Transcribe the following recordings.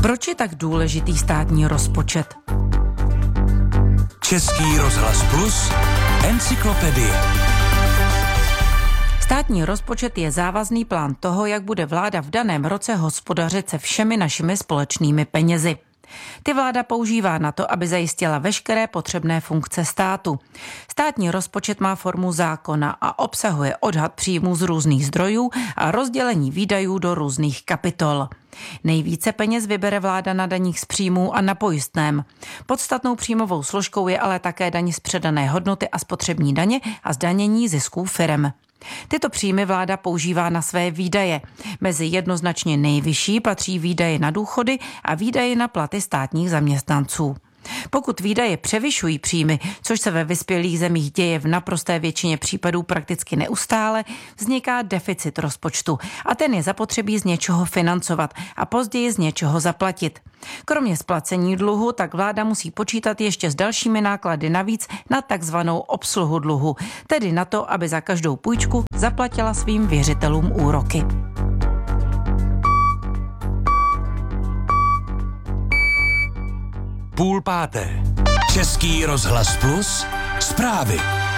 Proč je tak důležitý státní rozpočet? Český rozhlas Plus, encyklopedie. Státní rozpočet je závazný plán toho, jak bude vláda v daném roce hospodařit se všemi našimi společnými penězi. Ty vláda používá na to, aby zajistila veškeré potřebné funkce státu. Státní rozpočet má formu zákona a obsahuje odhad příjmů z různých zdrojů a rozdělení výdajů do různých kapitol. Nejvíce peněz vybere vláda na daních z příjmů a na pojistném. Podstatnou příjmovou složkou je ale také daň z předané hodnoty a spotřební daně a zdanění zisků firem. Tyto příjmy vláda používá na své výdaje. Mezi jednoznačně nejvyšší patří výdaje na důchody a výdaje na platy státních zaměstnanců. Pokud výdaje převyšují příjmy, což se ve vyspělých zemích děje v naprosté většině případů prakticky neustále, vzniká deficit rozpočtu a ten je zapotřebí z něčeho financovat a později z něčeho zaplatit. Kromě splacení dluhu tak vláda musí počítat ještě s dalšími náklady navíc na takzvanou obsluhu dluhu, tedy na to, aby za každou půjčku zaplatila svým věřitelům úroky. Půl páté. Český rozhlas Plus, zprávy.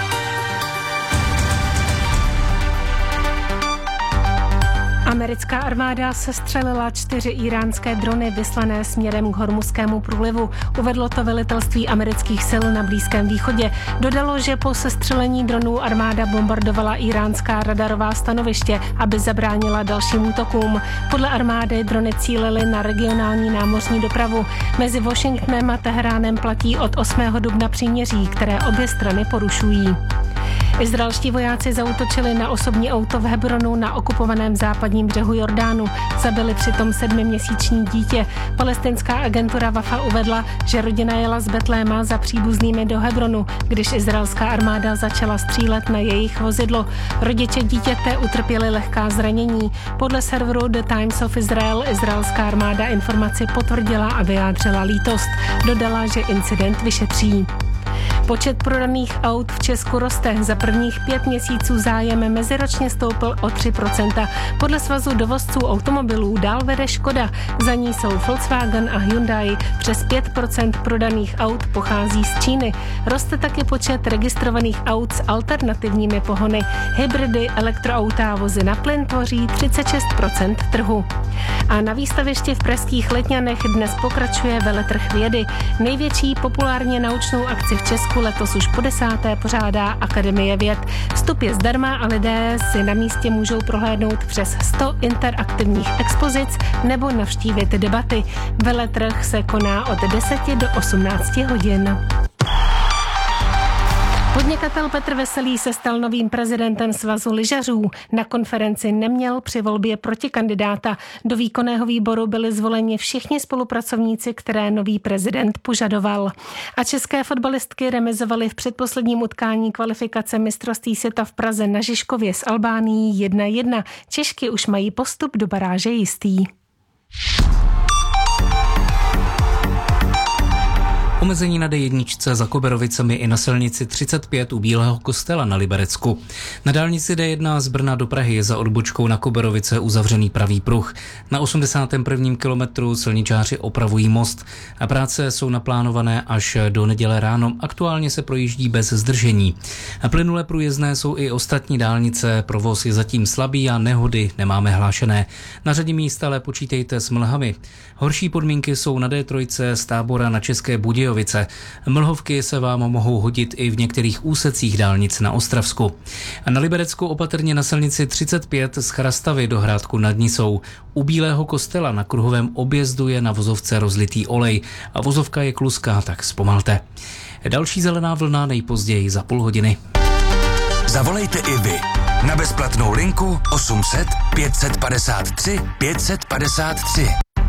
Americká armáda sestřelila 4 íránské drony vyslané směrem k Hormuzskému průlivu. Uvedlo to velitelství amerických sil na Blízkém východě. Dodalo, že po sestřelení dronů armáda bombardovala iránská radarová stanoviště, aby zabránila dalším útokům. Podle armády drony cílily na regionální námořní dopravu. Mezi Washingtonem a Teheránem platí od 8. dubna příměří, které obě strany porušují. Izraelští vojáci zaútočili na osobní auto v Hebronu na okupovaném západním břehu Jordánu. Zabili přitom 7měsíční dítě. Palestinská agentura Wafa uvedla, že rodina jela z Betléma za příbuznými do Hebronu, když izraelská armáda začala střílet na jejich vozidlo. Rodiče dítěte utrpěli lehká zranění. Podle serveru The Times of Israel izraelská armáda informaci potvrdila a vyjádřila lítost. Dodala, že incident vyšetří. Počet prodaných aut v Česku roste. Za prvních 5 měsíců zájem meziročně stoupl o 3%. Podle svazu dovozců automobilů dál vede Škoda. Za ní jsou Volkswagen a Hyundai. Přes 5% prodaných aut pochází z Číny. Roste taky počet registrovaných aut s alternativními pohony. Hybridy, elektroauta a vozy na plyn tvoří 36% trhu. A na výstavišti v pražských Letňanech dnes pokračuje veletrh vědy. Největší populárně naučnou akci v Česku letos už po 10. pořádá Akademie věd. Vstup je zdarma a lidé si na místě můžou prohlédnout přes 100 interaktivních expozic nebo navštívit debaty. Veletrh se koná od 10 do 18 hodin. Podnikatel Petr Veselý se stal novým prezidentem Svazu lyžařů. Na konferenci neměl při volbě protikandidáta. Do výkonného výboru byli zvoleni všichni spolupracovníci, které nový prezident požadoval. A české fotbalistky remizovaly v předposledním utkání kvalifikace mistrovství světa v Praze na Žižkově s Albánií 1-1. Češky už mají postup do baráže jistý. Omezení na D1 za Koberovicemi i na silnici 35 u Bílého Kostela na Liberecku. Na dálnici D1 z Brna do Prahy je za odbočkou na Koberovice uzavřený pravý pruh. Na 81. kilometru silničáři opravují most a práce jsou naplánované až do neděle ráno. Aktuálně se projíždí bez zdržení. A plynule průjezdné jsou i ostatní dálnice, provoz je zatím slabý a nehody nemáme hlášené. Na řadě míst ale počítejte s mlhami. Horší podmínky jsou na D3 z Tábora na České Budějovice. Mlhovky se vám mohou hodit i v některých úsecích dálnic na Ostravsku. A na Liberecku opatrně na silnici 35 z Chrastavy do Hrádku nad Nisou. U Bílého Kostela na kruhovém objezdu je na vozovce rozlitý olej a vozovka je kluská, tak zpomalte. Další zelená vlna nejpozději za půl hodiny. Zavolejte i vy na bezplatnou linku 800 553 553.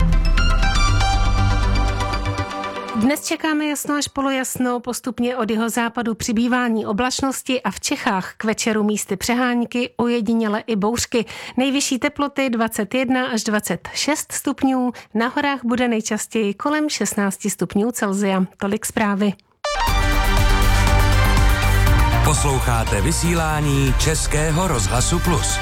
Dnes čekáme jasno až polojasno, postupně od jihozápadu přibývání oblačnosti a v Čechách k večeru místy přehánky, ojediněle i bouřky. Nejvyšší teploty 21 až 26 stupňů, na horách bude nejčastěji kolem 16 stupňů Celsia. Tolik zprávy. Posloucháte vysílání Českého rozhlasu Plus.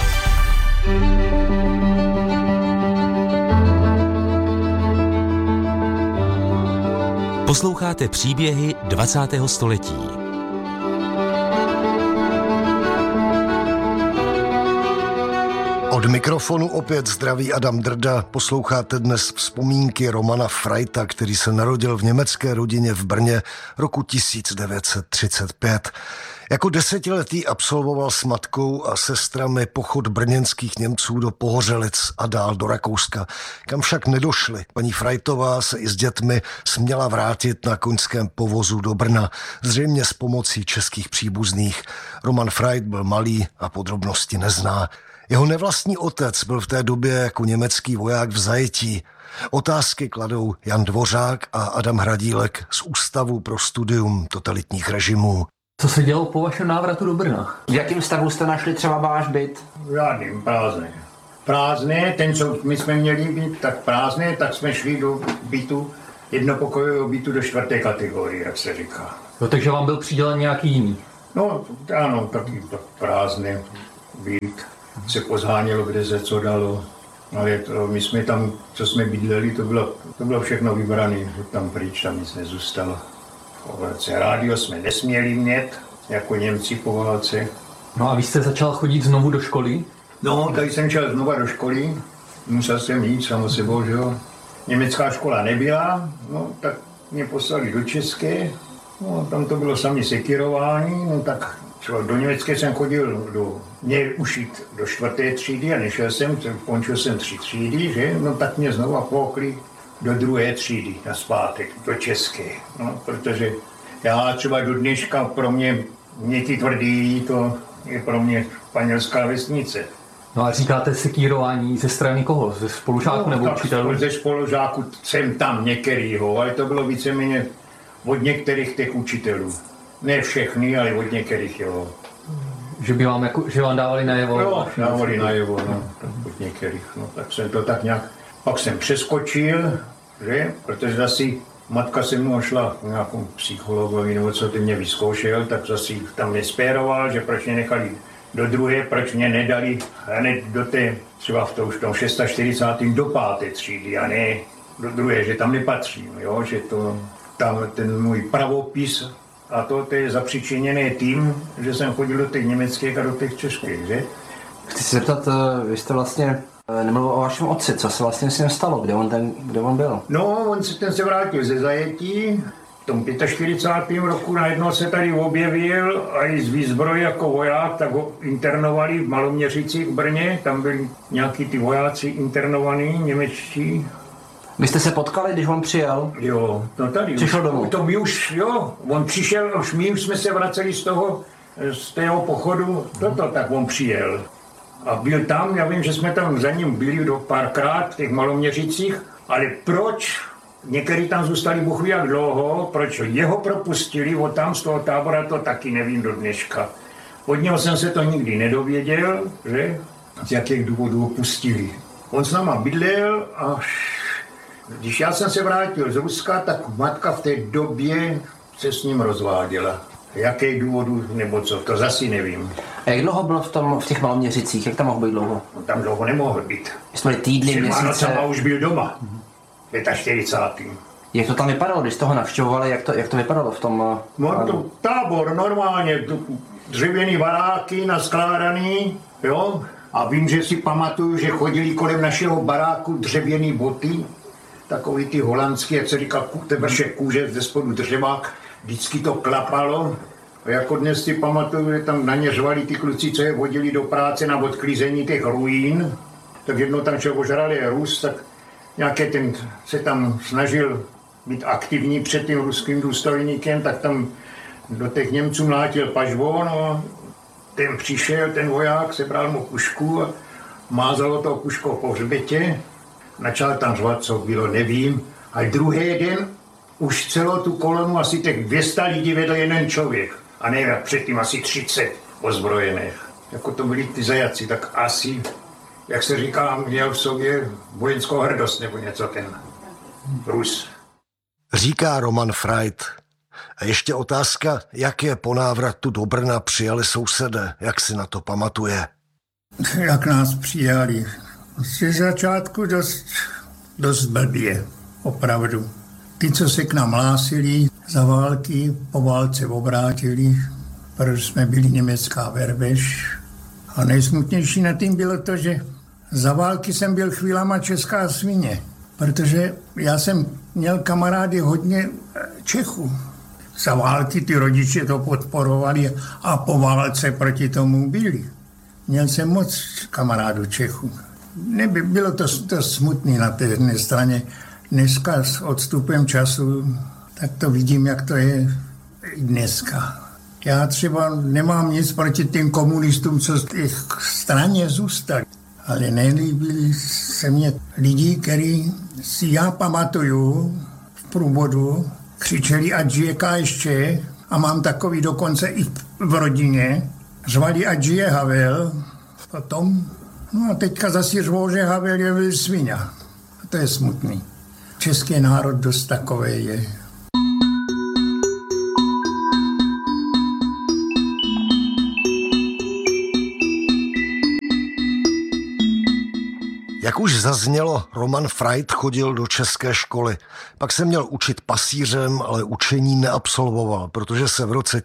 Posloucháte příběhy 20. století. Od mikrofonu opět zdraví Adam Drda. Posloucháte dnes vzpomínky Romana Freita, který se narodil v německé rodině v Brně roku 1935. Jako 10letý absolvoval s matkou a sestrami pochod brněnských Němců do Pohořelic a dál do Rakouska, kam však nedošli. Paní Freitová se i s dětmi směla vrátit na koňském povozu do Brna, zřejmě s pomocí českých příbuzných. Roman Freit byl malý a podrobnosti nezná. Jeho nevlastní otec byl v té době jako německý voják v zajetí. Otázky kladou Jan Dvořák a Adam Hradílek z Ústavu pro studium totalitních režimů. Co se dělo po vašem návratu do Brna? V jakém stavu jste našli třeba váš byt? Žádným, prázdné. Prázdné, ten, co my jsme měli být, tak prázdné, tak jsme šli do bytu, jednopokojového bytu do 4. kategorie, jak se říká. No, takže vám byl přidělen nějaký jiný? No, ano, taky prázdné byt. Se pozhánělo, kde se co dalo. Ale to, my jsme tam, co jsme bydleli, to bylo všechno vybrané, tam pryč, tam nic nezůstalo. Rádio jsme nesměli mít, jako Němci po válce. No a vy jste začal chodit znovu do školy? No, tady jsem šel znova do školy, musel jsem jít samo sebou, že jo. Německá škola nebyla, no tak mě poslali do české, no tam to bylo sami sekírování, no tak do německé jsem chodil mě ušít do 4. třídy a nešel jsem, končil jsem 3 třídy, že, no tak mě znova poukli do 2. třídy na zpátek, do české, no, protože já třeba do dneška pro mě ti tvrdí, to je pro mě španělská vesnice. No a říkáte sekírování ze strany koho? Ze spolužáků nebo učitelů? Ze spolužáků jsem tam některýho, ale to bylo víceméně od některých těch učitelů. Ne všechny, ale od některých, jo. Že vám dávali najevo? Jo, dávali najevo, no, od některých, no, tak jsem to tak nějak, pak jsem přeskočil, že, protože zase matka se mnou šla k nějakému psychologovi, nebo co ty mě vyzkoušel, tak zase tam nespéroval, že proč mě nechali do 2., proč mě nedali hned do té, třeba v tom 46. do 5. třídy, a ne do 2., že tam nepatřím, jo, že to, tam ten můj pravopis, a to je zapříčiněné tím, že jsem chodil do těch německých a do těch českých, že? Chci se zeptat, vy jste vlastně nemluvil o vašem otci, co se vlastně s ním stalo, kde on byl? No, ten se vrátil ze zajetí, v tom 45. roku najednou se tady objevil a i z výzbroje jako voják, tak ho internovali v Maloměřici v Brně, tam byli nějaký ty vojáci internovaní, němečtí. Vy jste se potkali, když on přijel? Jo, no tady přišel domů. To my už, jo, on přišel, my už jsme se vraceli z tého pochodu, tak on přijel. A byl tam, já vím, že jsme tam za ním byli párkrát v těch Maloměřicích, ale proč někteří tam zůstali Bůh ví jak dlouho, proč jeho propustili od tam z toho tábora, to taky nevím do dneška. Od něho jsem se to nikdy nedověděl, že z jakých důvodů ho pustili. On s náma bydlel a když já jsem se vrátil z Ruska, tak matka v té době se s ním rozváděla. Jaký důvodu nebo co, to zase nevím. A jak dlouho byl v těch Maloměřicích? Jak tam mohl být dlouho? On tam dlouho nemohl být. Jsme týdny, měsíce. A už byl doma. 45. Jak to tam vypadalo, když toho navštěvovali, jak to vypadalo v tom? No to tábor normálně, dřevěný baráky naskládaný, jo. A vím, že si pamatuju, že chodili kolem našeho baráku dřevěný boty, takový ty holandský, jak se říká, vršek kůže ze spodu dřevák, vždycky to klapalo. A jako dnes si pamatuju, že tam na ně řvali ty kluci, co je vodili do práce na odklízení těch ruín. Tak jednou tam šel ožralý Rus, tak nějaký ten se tam snažil být aktivní před tím ruským důstojníkem, tak tam do těch Němců mlátil pažbou, no. Ten přišel, ten voják, sebral mu pušku a mázalo to puškou po hřbetě. Načal tam řvat, co bylo, nevím. A druhý den už celou tu kolonu asi těch 200 lidí vedl jeden člověk. A ne jak předtím asi 30 ozbrojených. Jako to byli ty zajaci, tak asi, jak se říká, měl v sobě vojenskou hrdost nebo něco ten Rus. Říká Roman Freit. A ještě otázka, jak je po návratu do Brna přijali sousedé, jak si na to pamatuje? Jak nás přijali? Z začátku dost blbě, opravdu. ty, co se k nám hlásili za války, po válce obrátili, protože jsme byli německá verbež. A nejsmutnější na tím bylo to, že za války jsem byl chvílema česká svině, protože já jsem měl kamarády hodně Čechů. Za války ty rodiče to podporovali a po válce proti tomu byli. Měl jsem moc kamarádů Čechů. Bylo to smutné na té jedné straně. Dneska s odstupem času, tak to vidím, jak to je i dneska. Já třeba nemám nic proti těm komunistům, co z těch straně zůstali. Ale nelíbili se mně lidi, který si já pamatuju v průvodu, křičeli ať žije KSČ a mám takový dokonce i v rodině. Řvali ať žije Havel, potom, no a teďka zase řvou, že Havel je svině. A to je smutný. Český národ dost takový je. Jak už zaznělo, Roman Freit chodil do české školy. Pak se měl učit pasířem, ale učení neabsolvoval, protože se v roce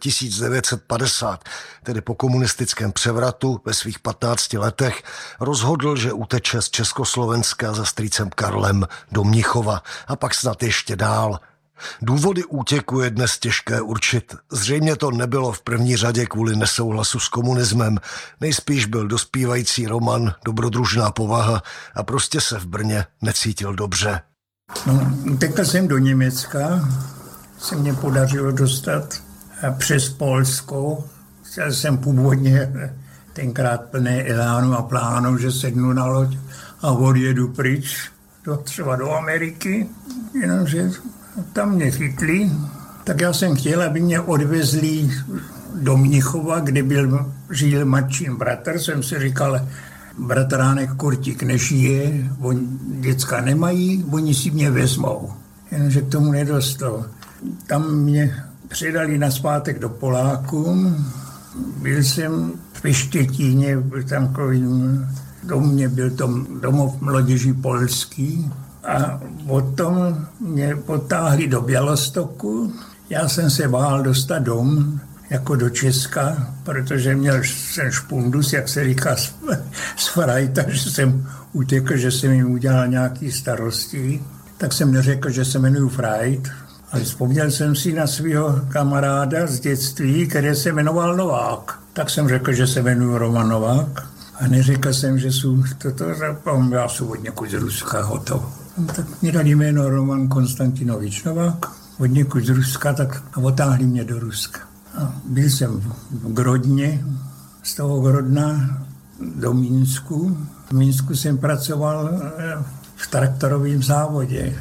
1950, tedy po komunistickém převratu ve svých 15 letech, rozhodl, že uteče z Československa za strýcem Karlem do Mnichova a pak snad ještě dál. Důvody útěku je dnes těžké určit. Zřejmě to nebylo v první řadě kvůli nesouhlasu s komunismem. Nejspíš byl dospívající Roman, dobrodružná povaha a prostě se v Brně necítil dobře. No, utekl jsem do Německa, se mě podařilo dostat přes Polsko. Chtěl jsem původně tenkrát plné elánu a plánu, že sednu na loď a odjedu pryč, třeba do Ameriky, jenomže tam mě chytli, tak já jsem chtěl, aby mě odvezli do Mnichova, kde žil mladší bratr. Jsem si říkal, bratránek Kurtík nežije, děcka nemají, oni si mě vezmou. Jenomže k tomu nedostal. Tam mě předali nazpátek do Poláků. Byl jsem ve Štětíně, byl tam takovým domě, byl to domov mládeží polský. A potom mě potáhli do Bělostoku. Já jsem se bál dostat dom, jako do Česka, protože měl jsem špundus, jak se říká, z Freita, že jsem utekl, že jsem jim udělal nějaký starosti. Tak jsem neřekl, že se jmenuji Freit, ale vzpomněl jsem si na svého kamaráda z dětství, který se jmenoval Novák. Tak jsem řekl, že se jmenuji Roman Novák a neřekl jsem, že jsou já jsem od někud z Ruska hotovo. Tak mě dali jméno Roman Konstantinovič Novák, od někud z Ruska, tak otáhli mě do Ruska. A byl jsem v Grodně, z toho Grodna do Minsku. V Minsku jsem pracoval v traktorovém závodě.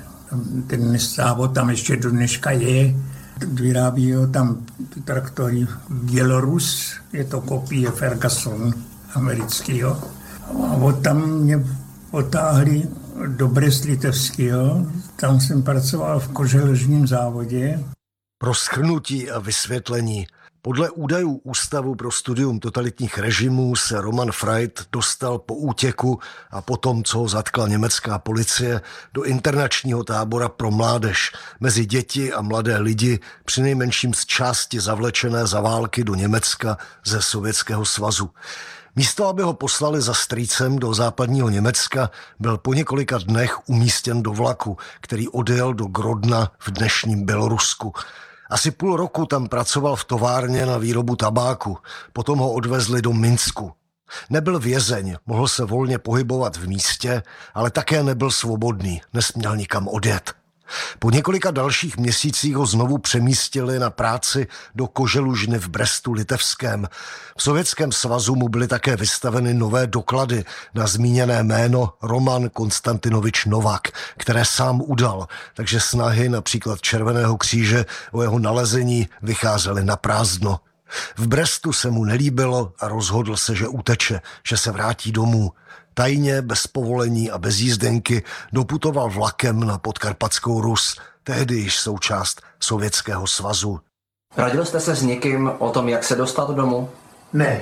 Ten závod tam ještě do dneška je. Vyrábí ho tam traktory Bělorus, je to kopie Ferguson amerického. A od tam mě otáhli do Brest-Litevského. Tam jsem pracoval v koželožním závodě. Pro shrnutí a vysvětlení. Podle údajů Ústavu pro studium totalitních režimů se Roman Freit dostal po útěku a potom, co ho zatkla německá policie, do internačního tábora pro mládež mezi děti a mladé lidi, přinejmenším z části zavlečené za války do Německa ze Sovětského svazu. Místo, aby ho poslali za strýcem do západního Německa, byl po několika dnech umístěn do vlaku, který odjel do Grodna v dnešním Bělorusku. Asi půl roku tam pracoval v továrně na výrobu tabáku, potom ho odvezli do Minsku. Nebyl vězeň, mohl se volně pohybovat v místě, ale také nebyl svobodný, nesměl nikam odjet. Po několika dalších měsících ho znovu přemístili na práci do koželužny v Brestu Litevském. V Sovětském svazu mu byly také vystaveny nové doklady na zmíněné jméno Roman Konstantinovič Novák, které sám udal, takže snahy například Červeného kříže o jeho nalezení vycházely na prázdno. V Brestu se mu nelíbilo a rozhodl se, že uteče, že se vrátí domů. Tajně, bez povolení a bez jízdenky doputoval vlakem na Podkarpatskou Rus, tehdy již součást Sovětského svazu. Radil jste se s někým o tom, jak se dostat domů? Ne,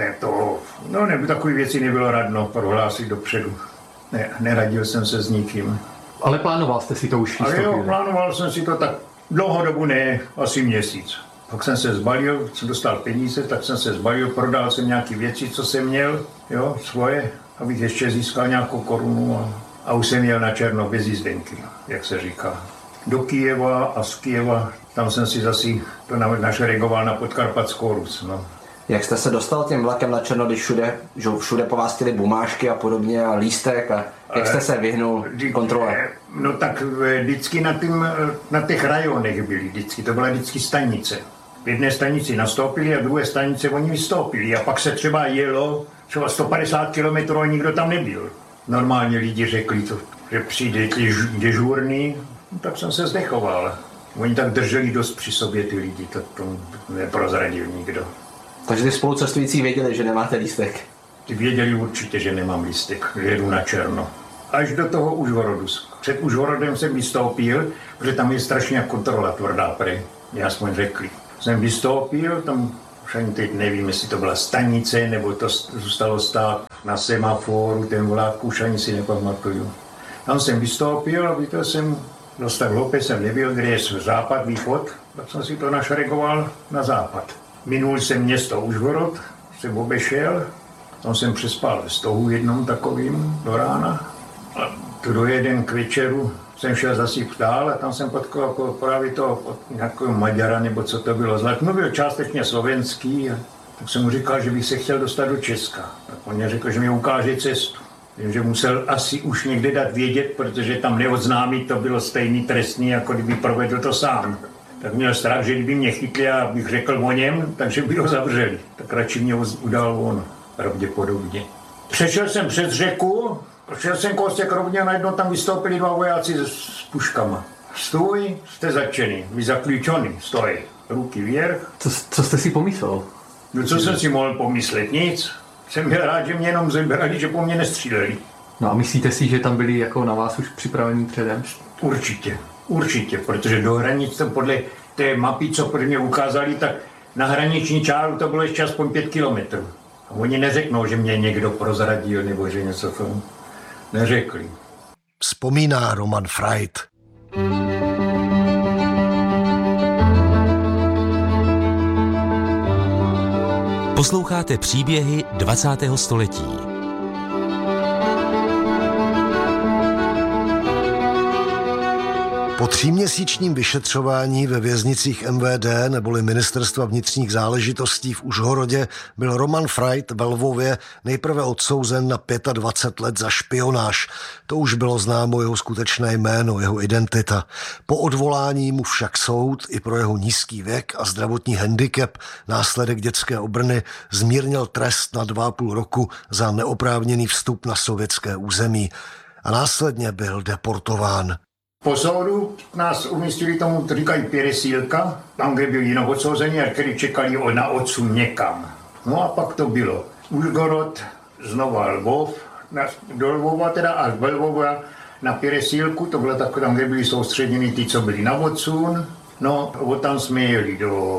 takové věci nebylo radno prohlásit dopředu. Ne, neradil jsem se s nikým. Ale plánoval jste si to už Ale jistou jo, chvíli. plánoval jsem si to tak dlouhodobu ne, asi měsíc. Pak jsem se zbalil, jsem dostal peníze, tak jsem se zbalil, prodal jsem nějaké věci, co jsem měl, jo, svoje, abych ještě získal nějakou korunu a už jsem jel na černo bez jízdenky, jak se říká. Do Kyjeva a z Kyjeva, tam jsem si zase to našeregoval na Podkarpatskou Rus, no. Jak jste se dostal tím vlakem na černo, když všude po vás chtěli bumážky a podobně a lístek a jak jste se vyhnul kontrole? No tak vždycky na těch rajonech byli, vždycky, to byla vždycky stanice. V jedné stanici nastoupili a v druhé stanice oni vystoupili a pak se třeba jelo třeba 150 kilometrů a nikdo tam nebyl. Normálně lidi řekli, že přijde dežurný, no, tak jsem se zdechoval. Oni tak drželi dost při sobě ty lidi, to neprozradil nikdo. Takže ty spolucestující věděli, že nemáte lístek? Ty věděli určitě, že nemám lístek, že jedu na černo. Až do toho Užhorodu. Před Užhorodem jsem vystoupil, protože tam je strašně kontrola tvrdá prej. Já aspoň řekli. Jsem vystoupil, tam už ani teď nevím, jestli to byla stanice, nebo to zůstalo stát na semaforu, ten vlak, už ani si nepamatuju. Tam jsem vystoupil a viděl jsem, dost tak hloupě jsem nebyl, kde je západ, východ, tak jsem si to našeregoval na západ. Minul jsem město Užhorod, jsem obešel, tam jsem přespal ve stohu jednom takovým do rána. A druhý den k večeru jsem šel zase dál a tam jsem potkal právě toho nějakého Maďara, nebo co to bylo. Zvlášť mluvil částečně slovenský, a tak jsem mu říkal, že bych se chtěl dostat do Česka. Tak on mě řekl, že mi ukáže cestu. Vím, že musel asi už někde dát vědět, protože tam neodznámit to bylo stejný trestný, jako kdyby provedl to sám. Tak měl strach, že kdyby mě chytli a bych řekl o něm, takže by ho zavřeli. Tak radši mě udal on, pravděpodobně. Přešel jsem přes řeku, šel jsem kousek rovně a najednou tam vystoupili dva vojáci s puškama. Stůj, jste zatčený, vy zaklíčený, stoj, ruky vверх. Co jste si pomyslel? No co jsem si mohl pomyslet? Nic. Jsem byl rád, že mě jenom zebrali, že po mně nestříleli. No a myslíte si, že tam byli jako na vás už připravení předem? Určitě, protože do hranice podle té mapy, co pro mě ukázali, tak na hraniční čáru to bylo ještě aspoň 5 kilometrů. A oni neřeknou, že mě někdo prozradil nebo že něco to neřekli. Vzpomíná Roman Freit. Posloucháte příběhy 20. století. Po 3měsíčním vyšetřování ve věznicích MVD neboli Ministerstva vnitřních záležitostí v Užhorodě byl Roman Freit ve Lvově nejprve odsouzen na 25 let za špionáž. To už bylo známo jeho skutečné jméno, jeho identita. Po odvolání mu však soud i pro jeho nízký věk a zdravotní handicap, následek dětské obrny, zmírnil trest na 2,5 roku za neoprávněný vstup na sovětské území a následně byl deportován. Po soudu nás umístili tomu, to říkají Pěresílka, tam, kde byli jenom odsouzení a který čekali na odsun někam. No a pak to bylo Užhorod, znova Lvov, do Lvova teda až do Lvova na Pěresílku, to bylo tak, tam, kde byli soustředěni ty, co byli na odsun. No, tam jsme jeli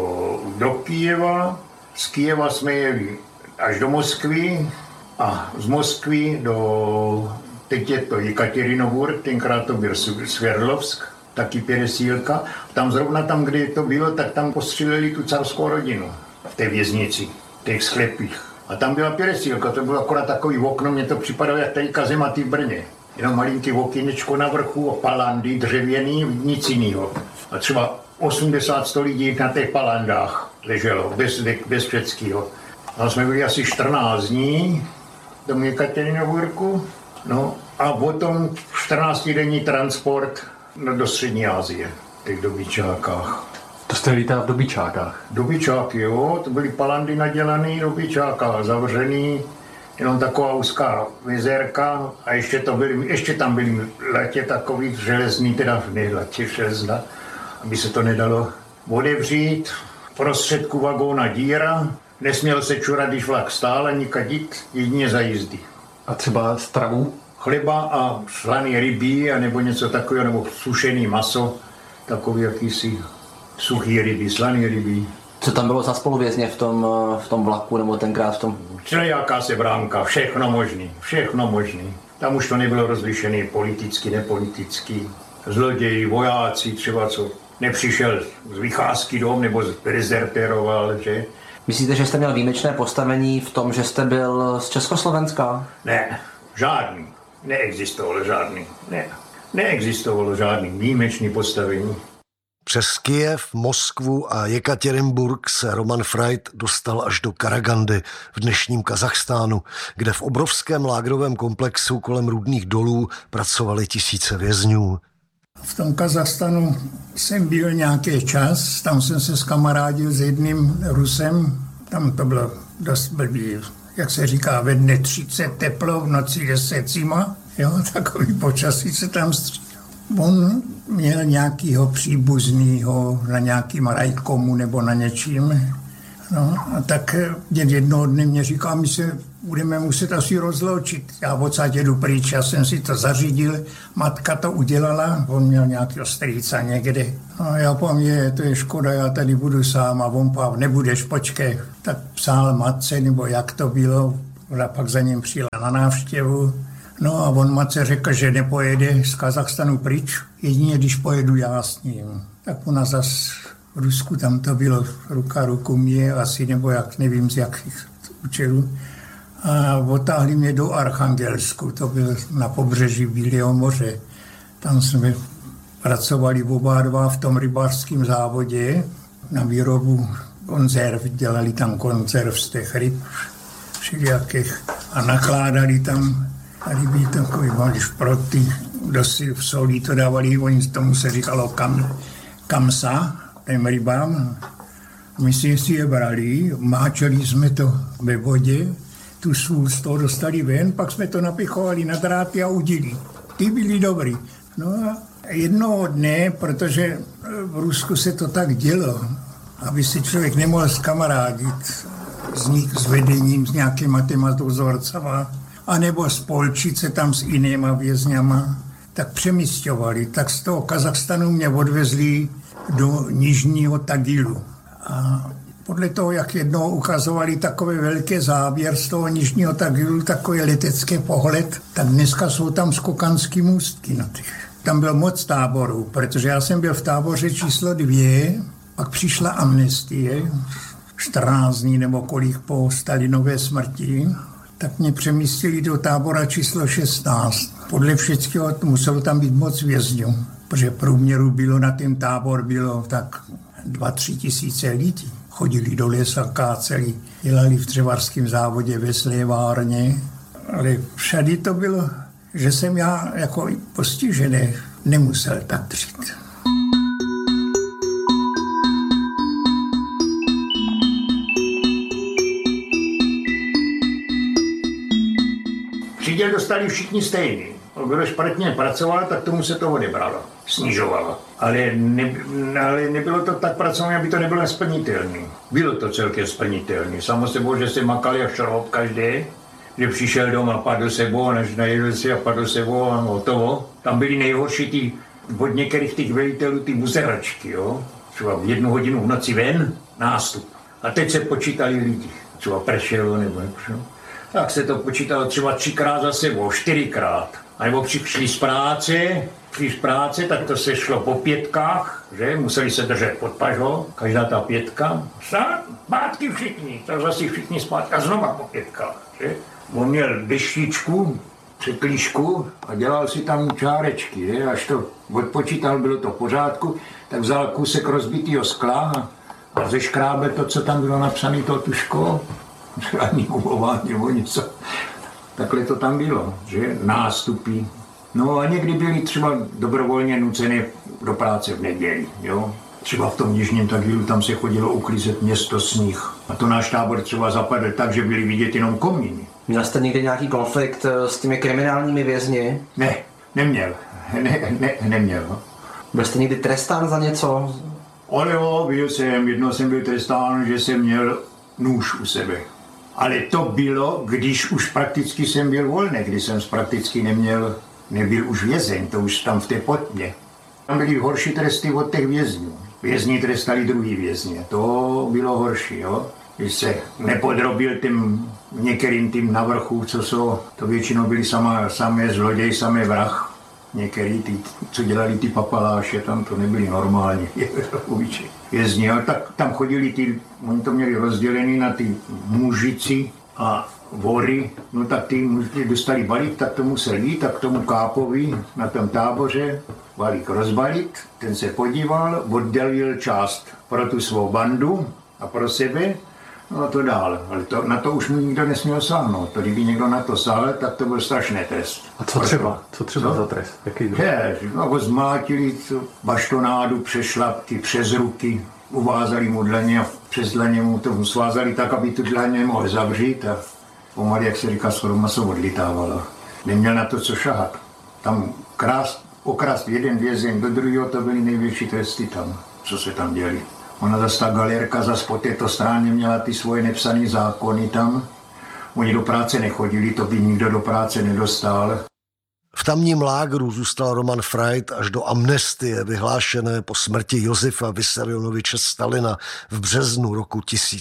do Kyjeva, z Kyjeva jsme jeli až do Moskvy a z Moskvy do... Teď je to Jekaterinoburg, tenkrát to byl Sverdlovsk, taky Pěresílka. Tam zrovna tam, kde to bylo, tak tam postřelili tu carskou rodinu v té věznici, v těch sklepích. A tam byla Pěresílka, to bylo akorát takový okno, mně to připadalo jak tady kazematy v Brně. Jenom malinký okýnečko na vrchu, palandy dřevěný, nic jinýho. A třeba 80-100 lidí na těch palandách leželo, bez všeckýho. Tam jsme byli asi 14 dní do Jekaterinoburgu. No a potom 14denní transport do Střední Asie, v těch dobyčákách. To jste lítal v dobyčákách? Dobyčáky, jo, to byly palandy nadělaný dobyčáka, zavřený, jenom taková úzká mizérka a ještě tam byly latě takový železný, teda ne latě železna, aby se to nedalo otevřít. V prostředku vagóna díra, nesměl se čurat, když vlak stál, ani kadit, jedině za jízdy. A třeba stravu? Chleba a slaný rybí, nebo něco takového, nebo sušený maso, takový jakýsi suchý ryby, slaný ryby. Co tam bylo za spoluvězně v tom vlaku nebo tenkrát v tom? Všelijaká se bránka, všechno možný. Tam už to nebylo rozlišené politicky, nepoliticky. Zloději, vojáci třeba, co nepřišel z vycházky dom nebo dezertéroval, že? Myslíte, že jste měl výjimečné postavení v tom, že jste byl z Československa? Ne, žádný. Neexistovalo žádný výjimečný postavení. Přes Kyjev, Moskvu a Jekatěrinburg se Roman Freit dostal až do Karagandy v dnešním Kazachstánu, kde v obrovském lágrovém komplexu kolem rudných dolů pracovali tisíce vězňů. V tom Kazachstanu jsem byl nějaký čas, tam jsem se skamarádil s jedným Rusem, tam to bylo dost blbý, jak se říká, ve dne 30 teplo, v noci 10 zima, jo, takový počasí se tam střídal. On měl nějakýho příbuznýho na nějakým rajkomu nebo na něčím. No a tak jednoho dne mě říká, my se budeme muset asi rozloučit. Já odsaď jedu pryč, já jsem si to zařídil, matka to udělala, on měl nějakého strýca někde. No já povím, to je škoda, já tady budu sám a on povím, nebudeš, počkej. Tak psal matce, nebo jak to bylo, ona pak za ním přijela na návštěvu. No a on matce řekl, že nepojede z Kazachstanu pryč, jedině když pojedu já s ním. Tak ona zas v Rusku, tam to bylo ruka ruku mě asi, nebo jak, nevím z jakých účelů. A otáhli mě do Archangelsku, to byl na pobřeží Bílého moře. Tam jsme pracovali oba dva v tom rybářském závodě na výrobu konzerv, dělali tam konzerv z těch ryb všelijakých a nakládali tam ryby takový malý šproty, dosti v solí to dávali, oni tomu se říkalo kamsa, těm rybám. My si je brali, máčeli jsme to ve vodě, tu sůl z toho dostali ven, pak jsme to napichovali na dráty a udili. Ty byli dobrý. No a jednoho dne, protože v Rusku se to tak dělo, aby si člověk nemohl zkamarádit s vedením, s nějakýma těma dozorcama, anebo spolčit se tam s jinýma vězňama, tak přemísťovali. Tak z toho Kazachstanu mě odvezli do Nižního Tagilu. A podle toho, jak jednou ukazovali takový velký záběr z toho Nižního Tagilu, takový letecký pohled, tak dneska jsou tam skokanský můstky na těch. Tam bylo moc táborů, protože já jsem byl v táboře číslo 2, pak přišla amnestie, 14 dní nebo kolik po Stalinové smrti, tak mě přemístili do tábora číslo 16. Podle všeho muselo tam být moc vězňů, protože průměru bylo na ten tábor bylo tak 2-3 tisíce lidí. Chodili do lesa, káceli, dělali v dřevařském závodě ve slévárně, ale všady to bylo, že jsem já jako postižený nemusel tak dřít. Příděl dostali všichni stejný. Kdo špatně pracoval, tak tomu se to odebralo, snižovalo. Ale nebylo to tak pracovné, aby to nebylo nesplnitelné. Bylo to celkem splnitelné. Samo sebou, že se makali a šroub každý, že přišel doma, padl sebou, než najedl si a padl sebou a hotovo. Tam byly nejhorší od některých těch velitelů ty buzeračky, jo. Třeba v 1 hodinu v noci ven, nástup. A teď se počítali lidi. Třeba pršelo nebo nepřelo. Tak se to počítalo třeba 3krát za sebou, 4krát. A nebo přišli z práce, tak to se šlo po 5, že? Museli se držet pod pažou, každá ta 5. Zpátky všichni, tak zase všichni zpátky a znova po 5, že? On měl deštičku, překlíšku a dělal si tam čárečky, že? Až to odpočítal, bylo to v pořádku, tak vzal kousek rozbitého skla a zeškrábel to, co tam bylo napsané, to tuškou. Žádný gumování nebo něco. Takhle to tam bylo, že? Nástupy. No a někdy byli třeba dobrovolně nucené do práce v neděli, jo? Třeba v tom Nižním Tagilu tam se chodilo uklízet město sníh. A to náš tábor třeba zapadl tak, že byli vidět jenom komíny. Měl jste někdy nějaký konflikt s těmi kriminálními vězni? Ne, neměl. Neměl. Byl jste někdy trestán za něco? Ale jo, jednou jsem byl trestán, že jsem měl nůž u sebe. Ale to bylo, když už prakticky jsem byl volný, když jsem prakticky nebyl už vězeň, to už tam v té potmě. Tam byly horší tresty od těch vězňů. Vězni trestali druhý vězně. To bylo horší, jo. Když se nepodrobil některým tým na vrchu, to většinou byli samé zloděj, samé vrah. Některý co dělali ty papaláše, tam to nebyli normální vězni. Ale tak tam chodili oni to měli rozdělený na ty mužici a vory, no tak ty muži dostali balík, tak to musel jít, tak tomu kápovi na tom táboře balík rozbalit, ten se podíval, oddělil část pro tu svou bandu a pro sebe, no a to dál. Ale na to už mu nikdo nesměl sáhnout. To, kdyby někdo na to sáhl, tak to byl strašný trest. A co třeba za trest? Jaký druh? No, ho zmlátili, baštonádu, přešlapky, přes ruky, uvázali mu dlaně a přes dlaně mu to svázali tak, aby tu dlaně mohl zavřít a pomalu, jak se říká, schodoma se odlitávalo. Neměl na to co šahat. Tam okrást jeden vězeň do druhého, to byly největší tresty tam, co se tam děli. Ona zase ta galérka zase po této straně měla ty svoje nepsané zákony tam. Oni do práce nechodili, to by nikdo do práce nedostal. V tamním lágru zůstal Roman Freit až do amnestie vyhlášené po smrti Josefa Vissarionoviče Stalina v březnu roku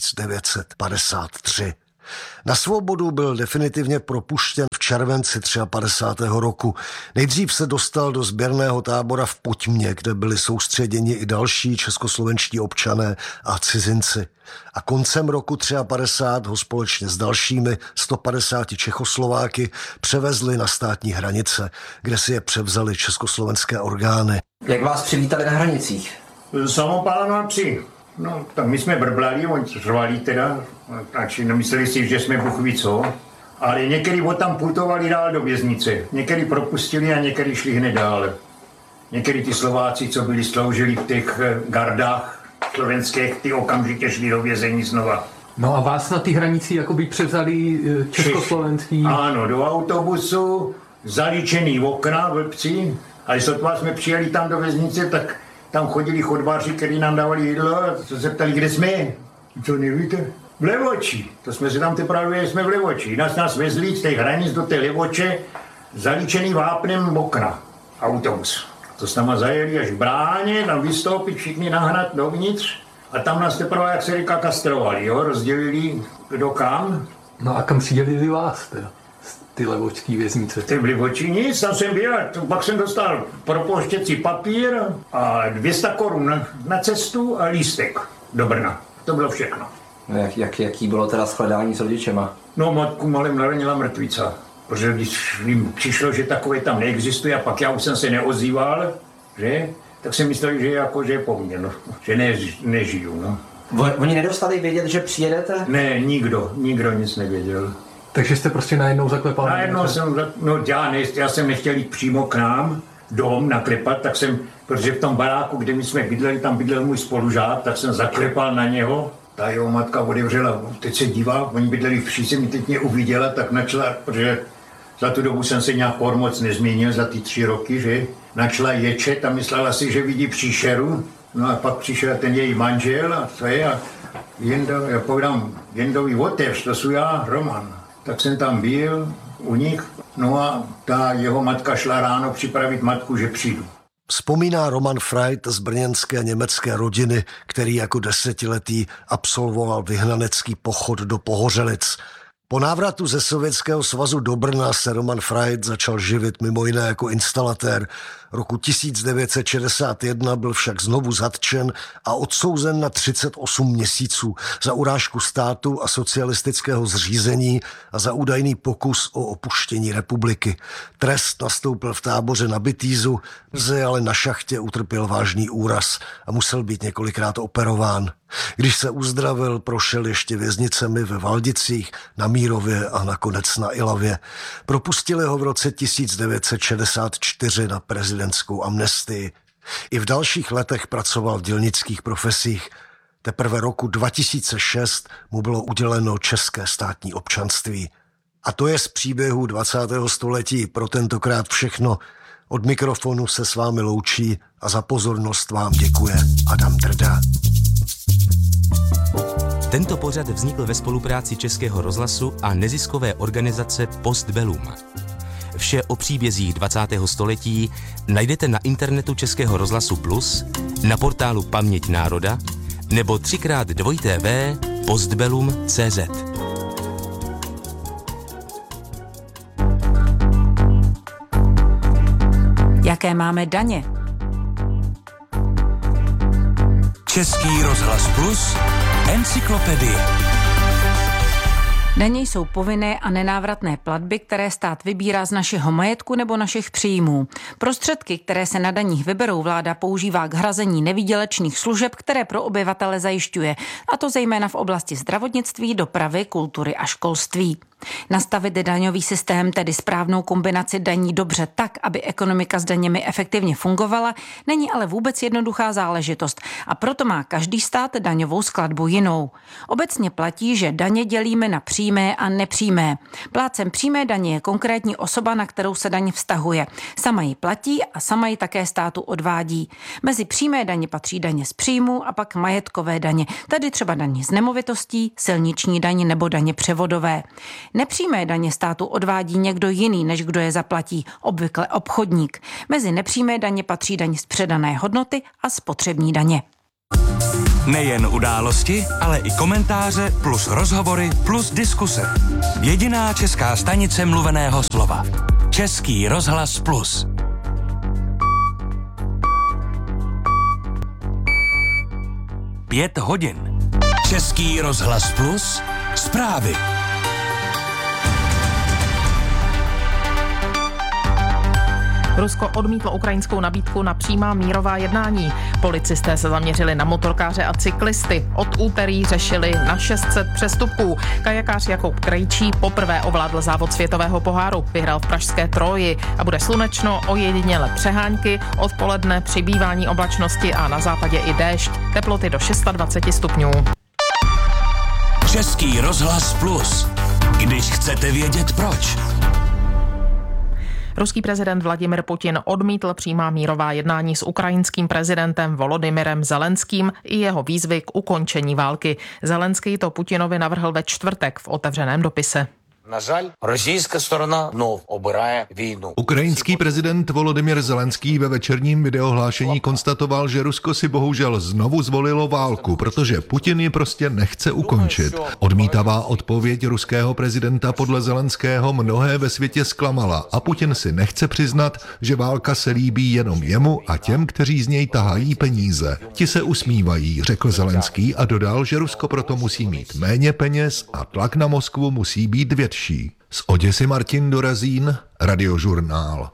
1953. Na svobodu byl definitivně propuštěn v červenci 53. roku. Nejdřív se dostal do sběrného tábora v Poťmě, kde byli soustředěni i další českoslovenští občané a cizinci. A koncem roku 53 ho společně s dalšími 150 Čechoslováky převezli na státní hranice, kde si je převzali československé orgány. Jak vás přivítali na hranicích? Samopálnoci. No, tak my jsme brblali, oni řvali teda, takže nemysleli si, že jsme Bůh ví co, ale některý tam putovali dál do věznice, některý propustili a některý šli hned dál. Některý ty Slováci, co byli sloužili v těch gardách slovenských, ty okamžitě šli do vězení znova. No a vás na ty hranici jakoby převzali československý? Ano, do autobusu, zaličený okna v Lipci, ale sotva jsme přijeli tam do věznice, tak tam chodili chodbáři, kteří nám dávali jídlo a se ptali, kde jsme. Co nevíte? V Levoči. To jsme se tam teprve, jsme v Levoči. Nás vezli z těch hranic do té Levoče, zalíčený vápnem okna. Autobus. To s náma zajeli až v bráně, tam vystoupit, všichni nahnat dovnitř. A tam nás teprve, jak se říká, kastrovali, jo? Rozdělili kdo kam. No a kam přidělili vás teda? Ty levočský věznice. Ty v Levoči nic, tam jsem byl, pak jsem dostal propouštěcí papír a 200 korun na cestu a lístek do Brna. To bylo všechno. Jaký bylo teda shledání s rodičema? No, matku malem naranila mrtvica. Protože když jim přišlo, že takové tam neexistuje a pak já už jsem se neozýval, že? Tak jsem myslel, že je po mně, no. Že nežiju, no. Oni nedostali vědět, že přijedete? Ne, nikdo nic nevěděl. Takže jste prostě najednou zaklepal? Najednou já jsem nechtěl jít přímo k nám, dom naklepat, tak jsem, protože v tom baráku, kde my jsme bydleli, tam bydlel můj spolužák, tak jsem zaklepal na něho. Ta jeho matka otevřela, teď se dívá, oni bydleli v Přísemi, teď mě uviděla, tak načala, protože za tu dobu jsem se nějak moc nezměnil, za ty 3 roky, že? Načala ječet a myslela si, že vidí příšeru. No a pak přišel ten její manžel a co je, a já povídám, Jendovi otevř, to jsou já, Roman. Tak jsem tam byl u nich, no a ta jeho matka šla ráno připravit matku, že přijdu. Vzpomíná Roman Freit z brněnské německé rodiny, který jako 10letý absolvoval vyhnanecký pochod do Pohořelic. Po návratu ze Sovětského svazu do Brna se Roman Freit začal živit mimo jiné jako instalatér. Roku 1961 byl však znovu zatčen a odsouzen na 38 měsíců za urážku státu a socialistického zřízení a za údajný pokus o opuštění republiky. Trest nastoupil v táboře na Bitýzu, brzy ale na šachtě utrpěl vážný úraz a musel být několikrát operován. Když se uzdravil, prošel ještě věznicemi ve Valdicích, na Mírově a nakonec na Ilavě. Propustili ho v roce 1964 na prezidentskou amnestii. I v dalších letech pracoval v dělnických profesích. Teprve roku 2006 mu bylo uděleno české státní občanství. A to je z příběhu 20. století pro tentokrát všechno. Od mikrofonu se s vámi loučí a za pozornost vám děkuje Adam Drda. Tento pořad vznikl ve spolupráci Českého rozhlasu a neziskové organizace Postbellum. Vše o příbězích 20. století najdete na internetu Českého rozhlasu Plus na portálu Paměť národa nebo 3x2tv.postbellum.cz. Jaké máme daně? Český rozhlas Plus, encyklopedie. Daně jsou povinné a nenávratné platby, které stát vybírá z našeho majetku nebo našich příjmů. Prostředky, které se na daních vyberou, vláda používá k hrazení nevýdělečných služeb, které pro obyvatele zajišťuje, a to zejména v oblasti zdravotnictví, dopravy, kultury a školství. Nastavit daňový systém, tedy správnou kombinaci daní dobře tak, aby ekonomika s daněmi efektivně fungovala, není ale vůbec jednoduchá záležitost a proto má každý stát daňovou skladbu jinou. Obecně platí, že daně dělíme na přímé a nepřímé. Plátcem přímé daně je konkrétní osoba, na kterou se daň vztahuje. Sama ji platí a sama ji také státu odvádí. Mezi přímé daně patří daně z příjmu a pak majetkové daně, tedy třeba daně z nemovitostí, silniční daně nebo daně převodové. Nepřímé daně státu odvádí někdo jiný, než kdo je zaplatí, obvykle obchodník. Mezi nepřímé daně patří daň z předané hodnoty a spotřební daně. Nejen události, ale i komentáře plus rozhovory plus diskuse. Jediná česká stanice mluveného slova. Český rozhlas Plus. Pět hodin. Český rozhlas Plus. Zprávy. Rusko odmítlo ukrajinskou nabídku na přímá mírová jednání. Policisté se zaměřili na motorkáře a cyklisty. Od úterý řešili na 600 přestupků. Kajakář Jakub Krejčí poprvé ovládl závod světového poháru. Vyhrál v pražské Troji a bude slunečno, ojediněle přehánky, odpoledne přibývání oblačnosti a na západě i déšť. Teploty do 26 stupňů. Český rozhlas Plus. Když chcete vědět proč. Ruský prezident Vladimir Putin odmítl přímá mírová jednání s ukrajinským prezidentem Volodymyrem Zelenským i jeho výzvy k ukončení války. Zelenský to Putinovi navrhl ve čtvrtek v otevřeném dopise. Ukrajinský prezident Volodymyr Zelenský ve večerním videohlášení konstatoval, že Rusko si bohužel znovu zvolilo válku, protože Putin ji prostě nechce ukončit. Odmítavá odpověď ruského prezidenta podle Zelenského mnohé ve světě zklamala a Putin si nechce přiznat, že válka se líbí jenom jemu a těm, kteří z něj tahají peníze. Ti se usmívají, řekl Zelenský a dodal, že Rusko proto musí mít méně peněz a tlak na Moskvu musí být větší. Z Oděsy Martin Dorazín, Radiožurnál.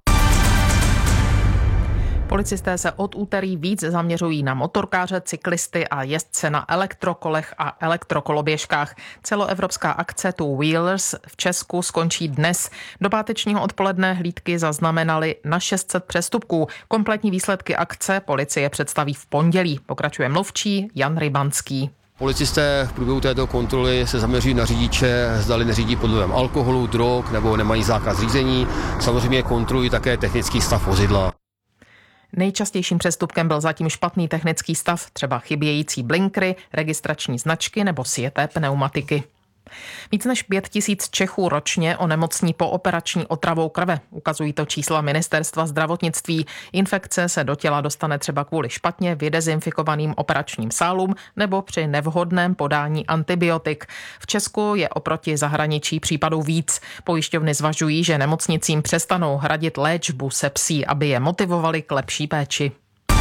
Policisté se od úterý víc zaměřují na motorkáře, cyklisty a jezdce na elektrokolech a elektrokoloběžkách. Celoevropská akce Two Wheelers v Česku skončí dnes. Do pátečního odpoledne hlídky zaznamenaly na 600 přestupků. Kompletní výsledky akce policie představí v pondělí. Pokračuje mluvčí Jan Rybanský. Policisté v průběhu této kontroly se zaměří na řidiče, zdali neřídí pod vlivem alkoholu, drog nebo nemají zákaz řízení. Samozřejmě kontrolují také technický stav vozidla. Nejčastějším přestupkem byl zatím špatný technický stav, třeba chybějící blinkry, registrační značky nebo sjeté pneumatiky. Víc než 5 000 Čechů ročně onemocní pooperační otravou krve. Ukazují to čísla Ministerstva zdravotnictví. Infekce se do těla dostane třeba kvůli špatně vydezinfikovaným operačním sálům nebo při nevhodném podání antibiotik. V Česku je oproti zahraničí případů víc. Pojišťovny zvažují, že nemocnicím přestanou hradit léčbu sepsí, aby je motivovali k lepší péči.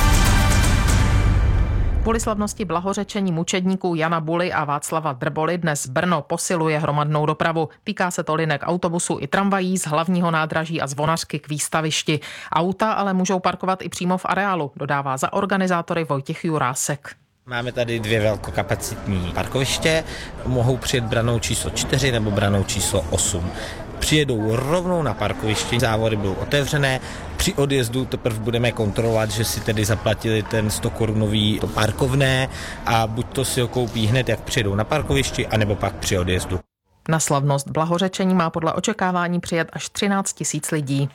Kvůli slavnosti blahořečení mučedníků Jana Buly a Václava Drboly dnes Brno posiluje hromadnou dopravu. Týká se to linek autobusů i tramvají z hlavního nádraží a Zvonařky k výstavišti. Auta ale můžou parkovat i přímo v areálu, dodává za organizátory Vojtěch Jurásek. Máme tady 2 velkokapacitní parkoviště, mohou přijet branou číslo 4 nebo branou číslo 8. Přijedou rovnou na parkoviště, závody budou otevřené, při odjezdu teprve budeme kontrolovat, že si tedy zaplatili ten 100 korunový parkovné a buď to si ho koupí hned, jak přijedou na parkovišti, anebo pak při odjezdu. Na slavnost blahořečení má podle očekávání přijet až 13 000 lidí.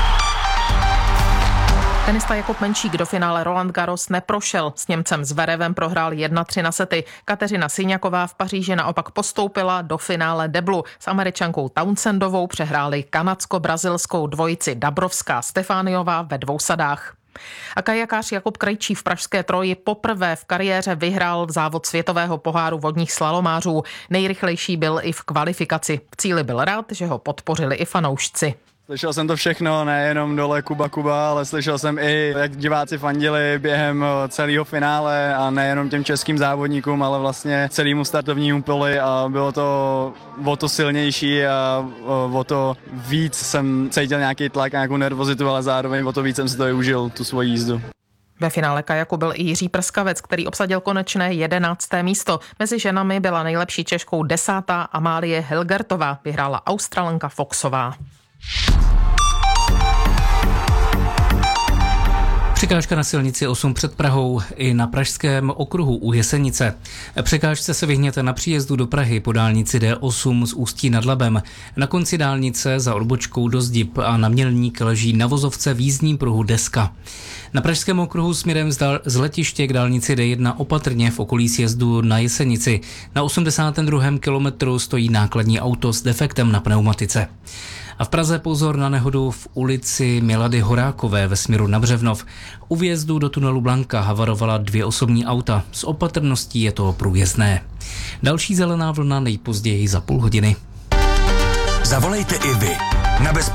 Tenista Jakub Menšík do finále Roland Garros neprošel. S Němcem Zverevem prohrál 1-3 na sety. Kateřina Syňaková v Paříži naopak postoupila do finále deblu. S Američankou Townsendovou přehráli kanadsko-brazilskou dvojici Dabrovská Stefániová ve 2 sadách. A kajakář Jakub Krejčí v pražské Troji poprvé v kariéře vyhrál závod světového poháru vodních slalomářů. Nejrychlejší byl i v kvalifikaci. V cíli byl rád, že ho podpořili i fanoušci. Slyšel jsem to všechno, nejenom dole Kuba, ale slyšel jsem i, jak diváci fandili během celého finále a nejenom těm českým závodníkům, ale vlastně celému startovnímu poli a bylo to o to silnější a o to víc jsem cítil nějaký tlak, nějakou nervozitu, ale zároveň o to víc jsem si to i užil, tu svoji jízdu. Ve finále kajaku byl i Jiří Prskavec, který obsadil konečné 11. místo. Mezi ženami byla nejlepší Češkou 10. Amálie Hilgertová, vyhrála Australanka Foxová. Překážka na silnici 8 před Prahou i na pražském okruhu u Jesenice. Překážce se vyhněte na příjezdu do Prahy po dálnici D8 z Ústí nad Labem. Na konci dálnice za odbočkou do Zdib a na Mělník leží na vozovce v jízdním pruhu deska. Na pražském okruhu směrem z letiště k dálnici D1 opatrně v okolí sjezdu na Jesenici. Na 82. kilometru stojí nákladní auto s defektem na pneumatice. A v Praze pozor na nehodu v ulici Milady Horákové ve směru na Břevnov. U vjezdu do tunelu Blanka havarovala 2 osobní auta. S opatrností je to průjezdné. Další zelená vlna nejpozději za půl hodiny. Zavolejte i vy na